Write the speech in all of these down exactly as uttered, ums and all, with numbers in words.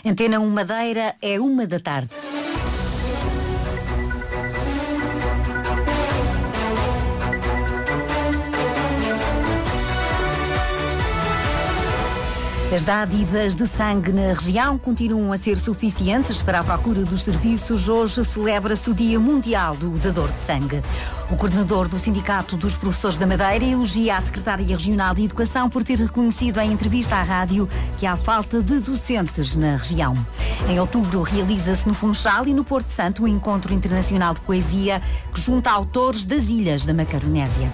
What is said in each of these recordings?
Antena um Madeira, é uma da tarde. As dádivas de sangue na região continuam a ser suficientes para a procura dos serviços. Hoje celebra-se o Dia Mundial do Dador de Sangue. O coordenador do Sindicato dos Professores da Madeira elogia a Secretária Regional de Educação por ter reconhecido em entrevista à rádio que há falta de docentes na região. Em outubro realiza-se no Funchal e no Porto Santo um encontro internacional de poesia que junta autores das ilhas da Macaronésia.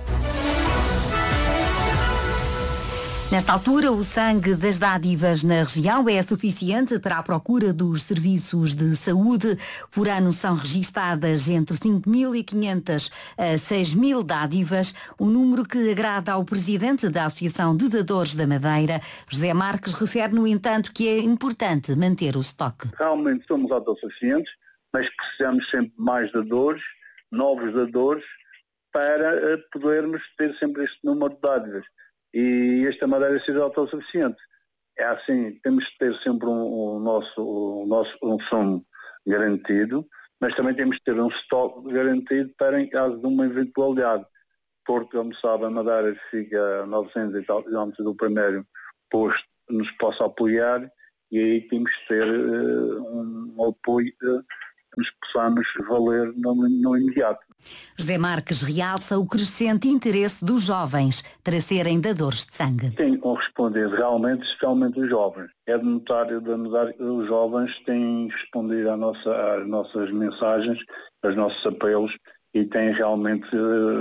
Nesta altura, o sangue das dádivas na região é suficiente para a procura dos serviços de saúde. Por ano são registadas entre cinco mil e quinhentas a seis mil dádivas, um número que agrada ao presidente da Associação de Dadores da Madeira. José Marques refere, no entanto, que é importante manter o estoque. Realmente somos autossuficientes, mas precisamos sempre de mais dadores, novos dadores, para podermos ter sempre este número de dádivas. E esta Madeira seja autossuficiente. É assim, temos de ter sempre um, um nosso, um nosso um sumo garantido, mas também temos de ter um estoque garantido para em caso de uma eventualidade. Porque, como sabe, a Madeira fica a novecentos e tal quilómetros do primeiro posto que nos possa apoiar, e aí temos de ter uh, um apoio uh, que nos possamos valer no, no imediato. José Marques realça o crescente interesse dos jovens para serem dadores de sangue. Tem correspondido realmente, especialmente os jovens. É de notar, de notar que os jovens têm respondido à nossa, às nossas mensagens, aos nossos apelos, e têm realmente uh,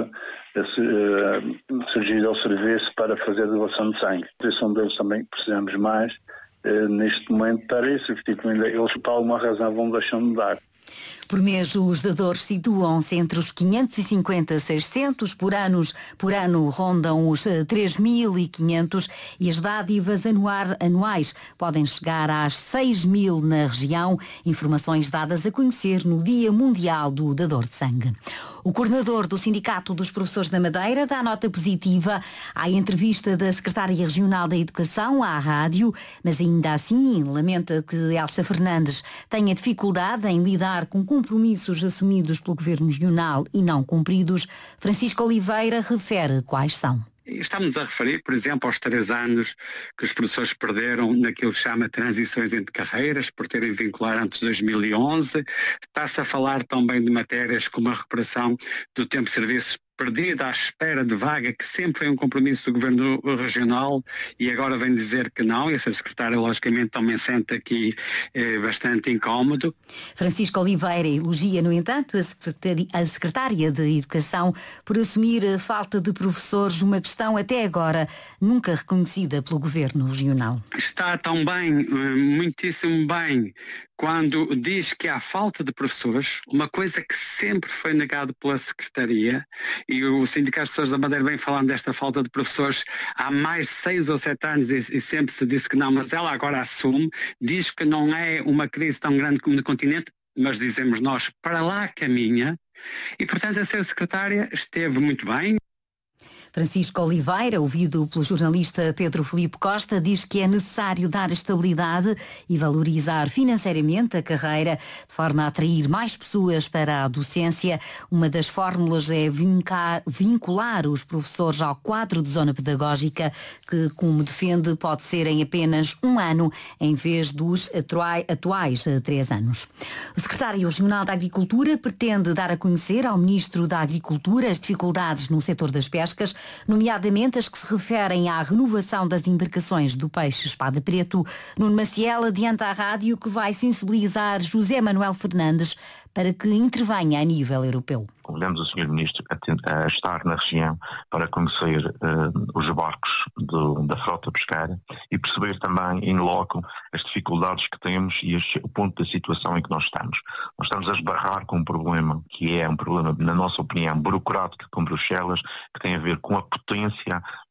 uh, surgido ao serviço para fazer a doação de sangue. A doação deles também precisamos mais uh, neste momento para isso, porque eles por alguma razão vão deixando de dar. Por mês, os dadores situam-se entre os quinhentos e cinquenta a seiscentos, por, anos, por ano rondam os três mil e quinhentos e as dádivas anuar, anuais podem chegar às seis mil na região, informações dadas a conhecer no Dia Mundial do Dador de Sangue. O coordenador do Sindicato dos Professores da Madeira dá nota positiva à entrevista da Secretária Regional da Educação à rádio, mas ainda assim lamenta que Elsa Fernandes tenha dificuldade em lidar com compromissos assumidos pelo Governo Regional e não cumpridos. Francisco Oliveira refere quais são. Estamos a referir, por exemplo, aos três anos que os professores perderam naquilo que chama transições entre carreiras, por terem vincular antes de dois mil e onze. Está-se a falar também de matérias como a recuperação do tempo de serviço perdida à espera de vaga, que sempre foi um compromisso do Governo Regional, e agora vem dizer que não, e a secretária logicamente também sente aqui eh, bastante incómodo. Francisco Oliveira elogia, no entanto, a secretária, a secretária de Educação por assumir a falta de professores, uma questão até agora nunca reconhecida pelo Governo Regional. Está tão bem, muitíssimo bem, quando diz que há falta de professores, uma coisa que sempre foi negado pela Secretaria, e o Sindicato dos Professores da Madeira vem falando desta falta de professores há mais de seis ou sete anos e, e sempre se disse que não, mas ela agora assume, diz que não é uma crise tão grande como no continente, mas dizemos nós, para lá caminha, e portanto a ser secretária esteve muito bem. Francisco Oliveira, ouvido pelo jornalista Pedro Filipe Costa, diz que é necessário dar estabilidade e valorizar financeiramente a carreira, de forma a atrair mais pessoas para a docência. Uma das fórmulas é vincar, vincular os professores ao quadro de zona pedagógica, que, como defende, pode ser em apenas um ano, em vez dos atuais três anos. O secretário regional da Agricultura pretende dar a conhecer ao ministro da Agricultura as dificuldades no setor das pescas, nomeadamente as que se referem à renovação das embarcações do peixe espada preto. Nuno Maciel adianta à rádio que vai sensibilizar José Manuel Fernandes para que intervenha a nível europeu. Convidamos o senhor Ministro a, a estar na região para conhecer uh, os barcos do, da frota pesqueira e perceber também in loco as dificuldades que temos e este, o ponto da situação em que nós estamos. Nós estamos a esbarrar com um problema que é um problema, na nossa opinião, burocrático com Bruxelas, que tem a ver com a potência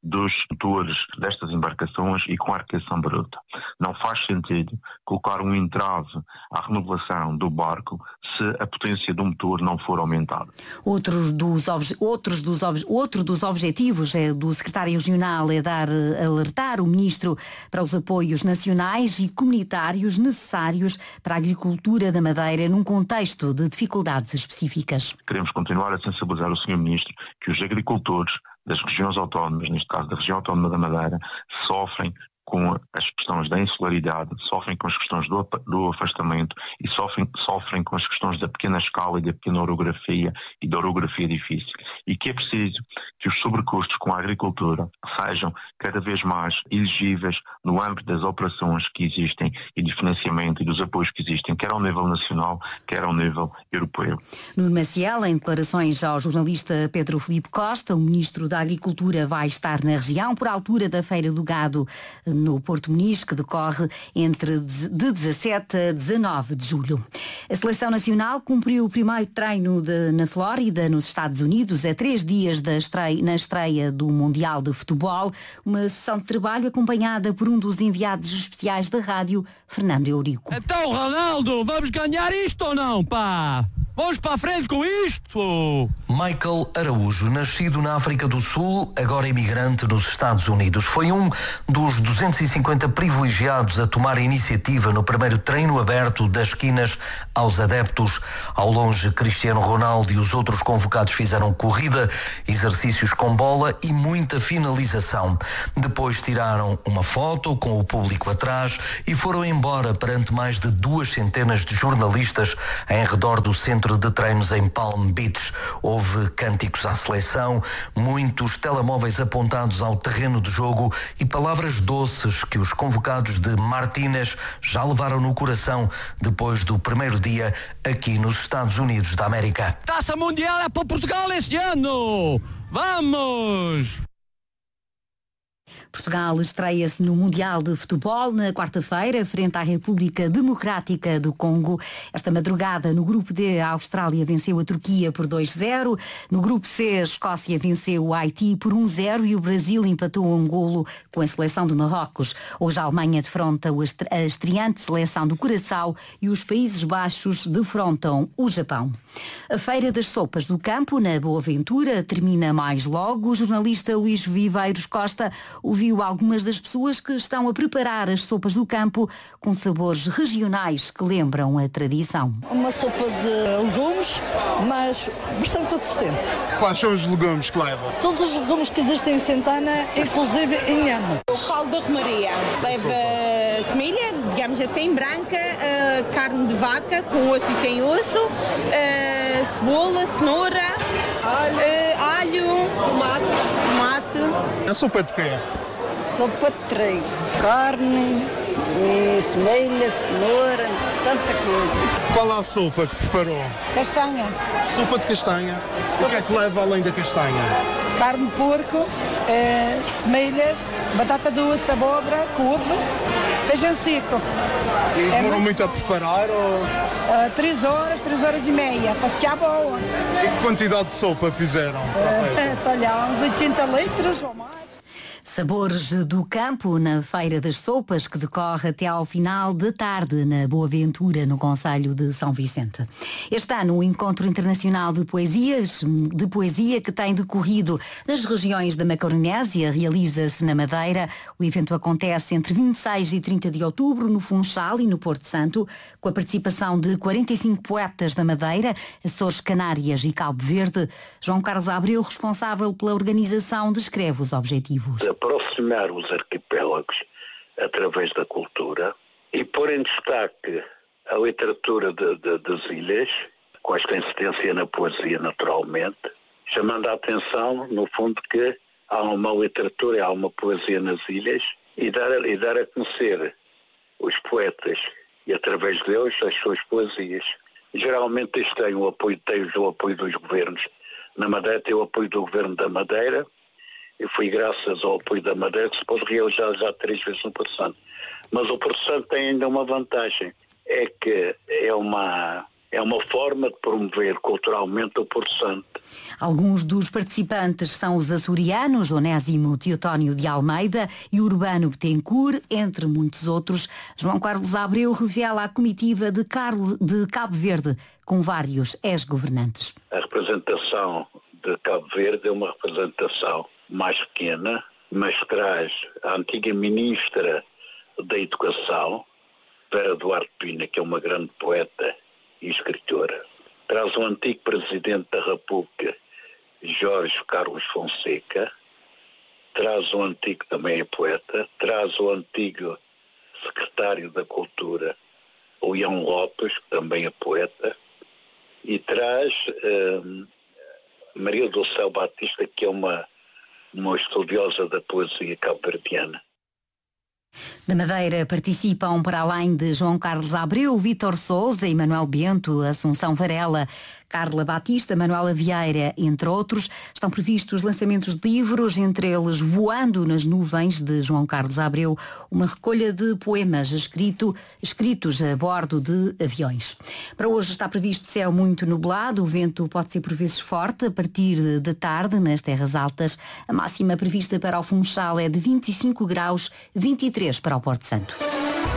dos motores destas embarcações e com a arqueação bruta. Não faz sentido colocar um entrave à renovação do barco se a potência do motor não for aumentada. Outros dos obje- outros dos obje- outro dos objetivos é do secretário regional é dar, alertar o ministro para os apoios nacionais e comunitários necessários para a agricultura da Madeira num contexto de dificuldades específicas. Queremos continuar a sensibilizar o senhor Ministro que os agricultores das regiões autónomas, neste caso da região autónoma da Madeira, sofrem com as questões da insularidade, sofrem com as questões do, do afastamento e sofrem, sofrem com as questões da pequena escala e da pequena orografia e da orografia difícil. E que é preciso que os sobrecustos com a agricultura sejam cada vez mais elegíveis no âmbito das operações que existem e de financiamento e dos apoios que existem, quer ao nível nacional, quer ao nível europeu. No Maciel, em declarações ao jornalista Pedro Filipe Costa, o Ministro da Agricultura vai estar na região por altura da Feira do Gado no Porto Muniz, que decorre entre de dezassete a dezanove de julho. A Seleção Nacional cumpriu o primeiro treino de, na Flórida, nos Estados Unidos, a três dias da estreia, na estreia do Mundial de Futebol, uma sessão de trabalho acompanhada por um dos enviados especiais da rádio, Fernando Eurico. Então, Ronaldo, vamos ganhar isto ou não, pá? Vamos para a frente com isto! Michael Araújo, nascido na África do Sul, agora imigrante nos Estados Unidos, foi um dos duzentos e cinquenta privilegiados a tomar a iniciativa no primeiro treino aberto das esquinas aos adeptos. Ao longe, Cristiano Ronaldo e os outros convocados fizeram corrida, exercícios com bola e muita finalização. Depois tiraram uma foto com o público atrás e foram embora perante mais de duas centenas de jornalistas em redor do centro de treinos em Palm Beach. Houve cânticos à seleção, muitos telemóveis apontados ao terreno de jogo e palavras doces que os convocados de Martínez já levaram no coração depois do primeiro dia aqui nos Estados Unidos da América. Taça Mundial é para Portugal este ano! Vamos! Portugal estreia-se no Mundial de Futebol na quarta-feira, frente à República Democrática do Congo. Esta madrugada, no Grupo D, a Austrália venceu a Turquia por dois a zero. No Grupo C, a Escócia venceu o Haiti por um a zero e o Brasil empatou um golo com a seleção de Marrocos. Hoje a Alemanha defronta a estreante seleção do Curaçao e os Países Baixos defrontam o Japão. A Feira das Sopas do Campo, na Boa Ventura, termina mais logo. O jornalista Luís Viveiros Costa ouviu algumas das pessoas que estão a preparar as sopas do campo com sabores regionais que lembram a tradição. Uma sopa de legumes, mas bastante consistente. Quais são os legumes que leva? Todos os legumes que existem em Santana, inclusive em Nhamo. O caldo da romaria leva semilha, digamos assim, branca, uh, carne de vaca com osso e sem osso, uh, cebola, cenoura, alho, uh, alho tomate. tomate. A sopa de quê? Sopa de trigo, carne, e semelha, cenoura, tanta coisa. Qual é a sopa que preparou? Castanha. Sopa de castanha. Sopa. O que é que leva além da castanha? Carne de porco, eh, semelhas, batata doce, abóbora, couve, feijão seco. E demorou é muito a preparar? Ou... Uh, três horas, três horas e meia, para ficar boa. E que quantidade de sopa fizeram? Uh, se olhar, uns oitenta litros ou mais. Sabores do Campo na Feira das Sopas, que decorre até ao final da tarde na Boa Ventura, no concelho de São Vicente. Este ano o Encontro Internacional de Poesias, de Poesia, que tem decorrido nas regiões da Macaronésia, realiza-se na Madeira. O evento acontece entre vinte e seis e trinta de outubro no Funchal e no Porto Santo, com a participação de quarenta e cinco poetas da Madeira, Açores, Canárias e Cabo Verde. João Carlos Abreu, responsável pela organização, descreve os objetivos. Aproximar os arquipélagos através da cultura e pôr em destaque a literatura de, de, das ilhas, com esta incidência na poesia naturalmente, chamando a atenção, no fundo, que há uma literatura e há uma poesia nas ilhas e dar, e dar a conhecer os poetas e, através deles, as suas poesias. Geralmente isto tem o apoio, tem o apoio dos governos. Na Madeira tem o apoio do Governo da Madeira, e foi graças ao apoio da Madeira que se pode realizar já três vezes no Porto Santo. Mas o Porto Santo tem ainda uma vantagem, é que é uma, É uma forma de promover culturalmente o Porto Santo. Alguns dos participantes são os açorianos Onésimo Teotónio de Almeida e Urbano Betancourt, entre muitos outros. João Carlos Abreu revela a comitiva de, Carlos, de Cabo Verde, com vários ex-governantes. A representação de Cabo Verde é uma representação mais pequena, mas traz a antiga ministra da Educação, Vera Duarte Pina, que é uma grande poeta e escritora. Traz o antigo Presidente da República, Jorge Carlos Fonseca. Traz o antigo, também é poeta. Traz o antigo Secretário da Cultura, o Ião Lopes, que também é poeta. E traz hum, Maria do Céu Batista, que é uma, uma estudiosa da poesia cabo-verdiana. Da Madeira participam, para além de João Carlos Abreu, Vítor Sousa, Emanuel Bento, Assunção Varela, Carla Batista, Manuela Vieira, entre outros. Estão previstos lançamentos de livros, entre eles Voando nas Nuvens, de João Carlos Abreu, uma recolha de poemas escrito, escritos a bordo de aviões. Para hoje está previsto céu muito nublado, o vento pode ser por vezes forte a partir de tarde nas terras altas. A máxima prevista para o Funchal é de vinte e cinco graus, vinte e três para o Porto Santo.